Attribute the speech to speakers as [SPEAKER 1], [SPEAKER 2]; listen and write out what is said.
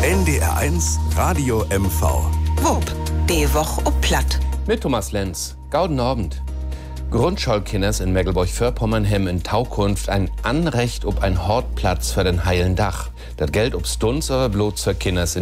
[SPEAKER 1] NDR1 Radio MV.
[SPEAKER 2] Wupp, die Woche ob Platt.
[SPEAKER 3] Mit Thomas Lenz. Gauden Abend. Grundschulkinders in Mecklenburg-Vorpommern haben in Taukunft ein Anrecht ob ein Hortplatz für den heilen Dach. Das Geld ob Stunz aber bloß für Kinders in